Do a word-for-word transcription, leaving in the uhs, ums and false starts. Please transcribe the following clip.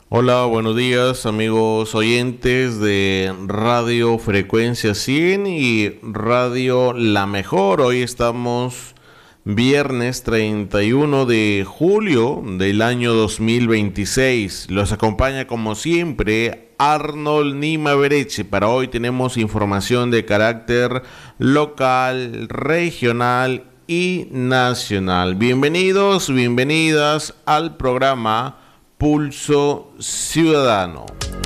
Hola, buenos días amigos oyentes de Radio Frecuencia cien y Radio La Mejor. Hoy estamos viernes treinta y uno de julio del año dos mil veintiséis. Los acompaña como siempre Arnold Nima Bereche. Para hoy tenemos información de carácter local, regional y nacional. Bienvenidos, bienvenidas al programa Pulso Ciudadano.